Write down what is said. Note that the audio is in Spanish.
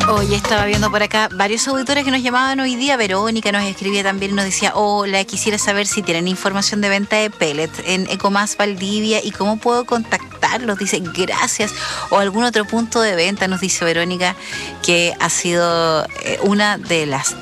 Hoy estaba viendo por acá varios auditores que nos llamaban hoy día. Verónica nos escribía también y nos decía: hola, quisiera saber si tienen información de venta de pellets en Ecomas Valdivia y cómo puedo contactarlos. Dice, gracias. O algún otro punto de venta, nos dice Verónica, que ha sido una de las